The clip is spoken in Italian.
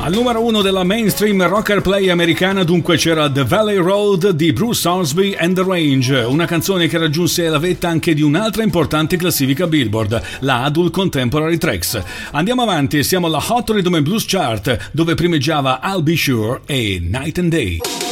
Al numero 1 della mainstream rocker play americana dunque c'era The Valley Road di Bruce Hornsby and The Range, una canzone che raggiunse la vetta anche di un'altra importante classifica Billboard, la Adult Contemporary Tracks. Andiamo avanti e siamo alla Hot Rhythm and Blues Chart, dove primeggiava I'll Be Sure e Night and Day.